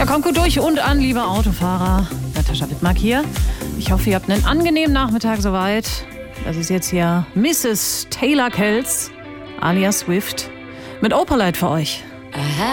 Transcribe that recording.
Ja, kommt gut durch und an, liebe Autofahrer. Natascha Wittmark hier. Ich hoffe, ihr habt einen angenehmen Nachmittag soweit. Das ist jetzt hier Mrs. Taylor Kells, alias Swift, mit Opalite für euch.